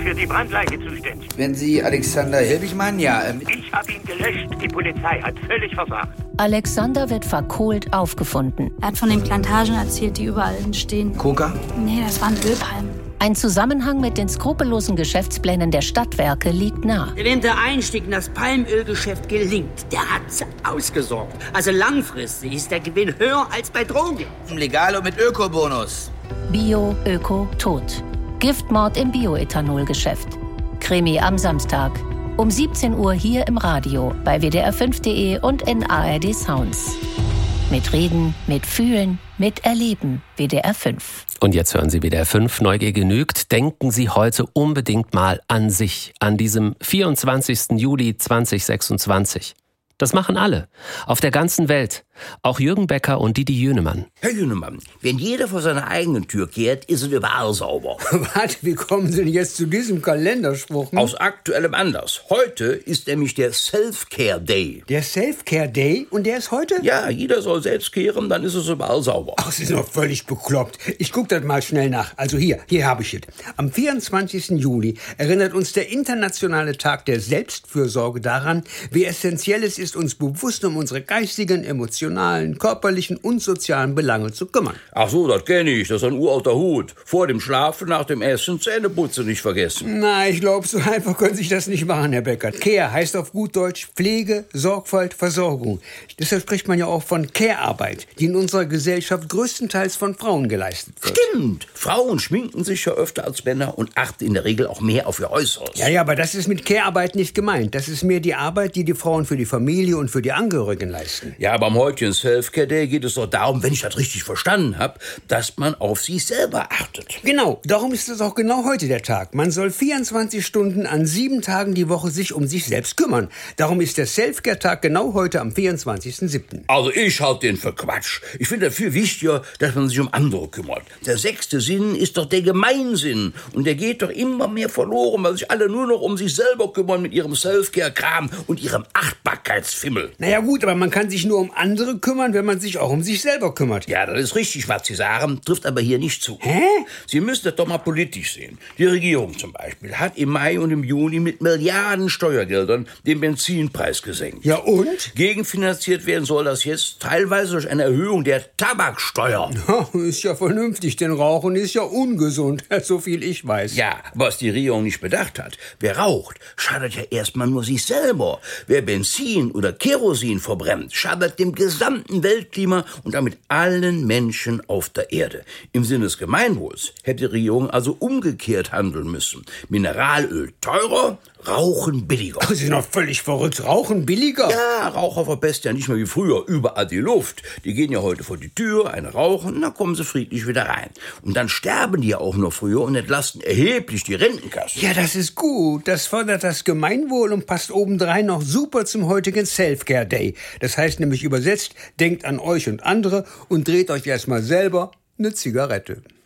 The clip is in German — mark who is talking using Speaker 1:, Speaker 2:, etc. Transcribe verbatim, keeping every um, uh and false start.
Speaker 1: für die Brandleiche zuständig.
Speaker 2: Wenn Sie Alexander Helbig meinen, ja. Ähm
Speaker 1: ich habe ihn gelöscht. Die Polizei hat völlig versagt.
Speaker 3: Alexander wird verkohlt aufgefunden.
Speaker 4: Er hat von den Plantagen erzählt, die überall entstehen.
Speaker 2: Coca?
Speaker 4: Nee, das waren Ölpalmen.
Speaker 3: Ein Zusammenhang mit den skrupellosen Geschäftsplänen der Stadtwerke liegt nah.
Speaker 5: Wenn der Einstieg in das Palmölgeschäft gelingt, der hat's ausgesorgt. Also langfristig ist der Gewinn höher als bei Drogen.
Speaker 2: Legal und mit Ökobonus.
Speaker 3: Bio, Öko, Tot. Giftmord im Bioethanolgeschäft. Krimi am Samstag. Um siebzehn Uhr hier im Radio, bei w d r fünf punkt d e und in A R D Sounds. Mit Reden, mit Fühlen, mit Erleben. W D R fünf.
Speaker 6: Und jetzt hören Sie W D R fünf. Neugier genügt. Denken Sie heute unbedingt mal an sich, an diesem vierundzwanzigsten Juli zweitausendsechsundzwanzig. Das machen alle, auf der ganzen Welt. Auch Jürgen Becker und Didi Jünemann.
Speaker 7: Herr Jünemann, wenn jeder vor seiner eigenen Tür kehrt, ist es überall sauber.
Speaker 8: Warte, wie kommen Sie denn jetzt zu diesem Kalenderspruch? Hm?
Speaker 7: Aus aktuellem Anlass. Heute ist nämlich der Self-Care Day.
Speaker 8: Der Self-Care Day? Und der ist heute?
Speaker 7: Ja, jeder soll selbst kehren, dann ist es überall sauber.
Speaker 8: Ach, Sie sind doch völlig bekloppt. Ich guck das mal schnell nach. Also hier, hier habe ich es. Am vierundzwanzigsten Juli erinnert uns der internationale Tag der Selbstfürsorge daran, wie essentiell es ist, uns bewusst um unsere geistigen, emotionalen, körperlichen und sozialen Belange zu kümmern.
Speaker 7: Ach so, das kenne ich. Das ist ein uralter Hut. Vor dem Schlafen, nach dem Essen, Zähneputzen nicht vergessen.
Speaker 8: Na, ich glaube, so einfach können Sie sich das nicht machen, Herr Becker. Care heißt auf gut Deutsch Pflege, Sorgfalt, Versorgung. Deshalb spricht man ja auch von Care-Arbeit, die in unserer Gesellschaft größtenteils von Frauen geleistet wird.
Speaker 7: Stimmt. Frauen schminken sich ja öfter als Männer und achten in der Regel auch mehr auf ihr Äußeres.
Speaker 8: Ja, ja, aber das ist mit Care-Arbeit nicht gemeint. Das ist mehr die Arbeit, die die Frauen für die Familie und für die Angehörigen leisten.
Speaker 7: Ja, aber am heutigen Self-Care Day geht es doch darum, wenn ich das richtig verstanden habe, dass man auf sich selber achtet.
Speaker 8: Genau, darum ist es auch genau heute der Tag. Man soll vierundzwanzig Stunden an sieben Tagen die Woche sich um sich selbst kümmern. Darum ist der Self-Care-Tag genau heute am vierundzwanzigsten siebten
Speaker 7: Also ich halte den für Quatsch. Ich finde es viel wichtiger, dass man sich um andere kümmert. Der sechste Sinn ist doch der Gemeinsinn. Und der geht doch immer mehr verloren, weil sich alle nur noch um sich selber kümmern mit ihrem Self-Care-Kram und ihrem Achtbarkeitsfimmel.
Speaker 8: Naja gut, aber man kann sich nur um andere kümmern, wenn man sich auch um sich selber kümmert.
Speaker 7: Ja, das ist richtig, was Sie sagen, trifft aber hier nicht zu.
Speaker 8: Hä?
Speaker 7: Sie müssen das doch mal politisch sehen. Die Regierung zum Beispiel hat im Mai und im Juni mit Milliarden Steuergeldern den Benzinpreis gesenkt.
Speaker 8: Ja und?
Speaker 7: Gegenfinanziert werden soll das jetzt teilweise durch eine Erhöhung der Tabaksteuer.
Speaker 8: Ja, ist ja vernünftig, denn Rauchen ist ja ungesund, so viel ich weiß.
Speaker 7: Ja, was die Regierung nicht bedacht hat, wer raucht, schadet ja erstmal nur sich selber. Wer Benzin oder Kerosin verbrennt, schadet dem gesamten Weltklima und damit allen Menschen auf der Erde. Im Sinne des Gemeinwohls hätte die Regierung also umgekehrt handeln müssen. Mineralöl teurer, Rauchen billiger.
Speaker 8: Sie sind doch völlig verrückt. Rauchen billiger?
Speaker 7: Ja, Raucher verpesten ja nicht mehr wie früher überall die Luft. Die gehen ja heute vor die Tür, eine rauchen, und dann kommen sie friedlich wieder rein. Und dann sterben die ja auch noch früher und entlasten erheblich die Rentenkasse.
Speaker 8: Ja, das ist gut. Das fördert das Gemeinwohl und passt obendrein noch super zum heutigen Self-Care Day. Das heißt nämlich übersetzt, denkt an euch und andere und dreht euch erstmal selber eine Zigarette.